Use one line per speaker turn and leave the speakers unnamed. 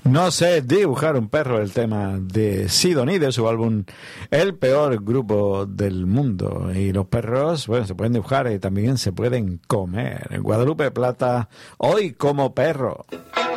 No sé dibujar un perro, el tema de Sidonie de su álbum El peor grupo del mundo. Y los perros, bueno, se pueden dibujar y también se pueden comer. En Guadalupe Plata, hoy como perro.